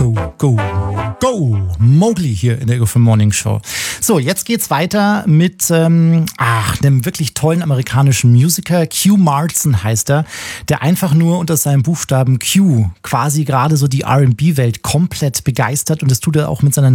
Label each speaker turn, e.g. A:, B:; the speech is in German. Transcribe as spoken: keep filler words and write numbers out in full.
A: go, go, go. Mowgli hier in der Ego Morning Show. So, jetzt geht's weiter mit ähm, ach, einem wirklich tollen amerikanischen Musiker. Q Martin heißt er, der einfach nur unter seinem Buchstaben Q quasi gerade so die R and B-Welt komplett begeistert, und das tut er auch mit seiner